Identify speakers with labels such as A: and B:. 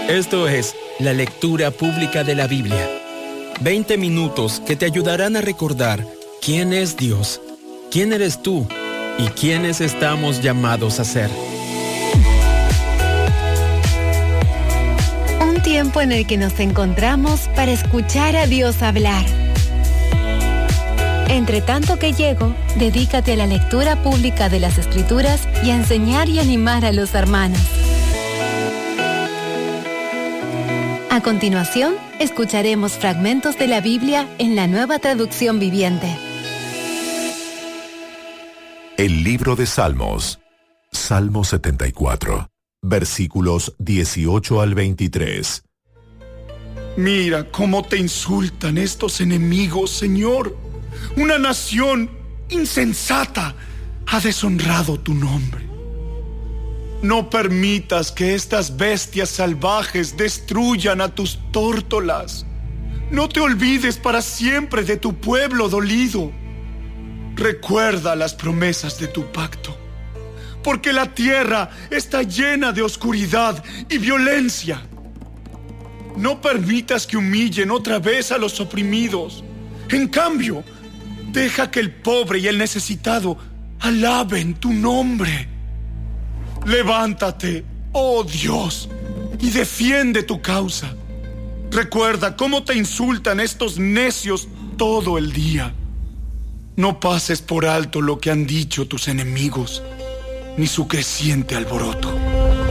A: Esto es la lectura pública de la Biblia. 20 minutos que te ayudarán a recordar quién es Dios, quién eres tú y quiénes estamos llamados a ser.
B: Un tiempo en el que nos encontramos para escuchar a Dios hablar. Entre tanto que llego, dedícate a la lectura pública de las Escrituras y a enseñar y animar a los hermanos. A continuación, escucharemos fragmentos de la Biblia en la Nueva Traducción Viviente.
C: El libro de Salmos, Salmo 74, versículos 18 al 23.
D: Mira cómo te insultan estos enemigos, Señor. Una nación insensata ha deshonrado tu nombre. No permitas que estas bestias salvajes destruyan a tus tórtolas. No te olvides para siempre de tu pueblo dolido. Recuerda las promesas de tu pacto, porque la tierra está llena de oscuridad y violencia. No permitas que humillen otra vez a los oprimidos. En cambio, deja que el pobre y el necesitado alaben tu nombre. Levántate, oh Dios, y defiende tu causa. Recuerda cómo te insultan estos necios todo el día. No pases por alto lo que han dicho tus enemigos, ni su creciente alboroto.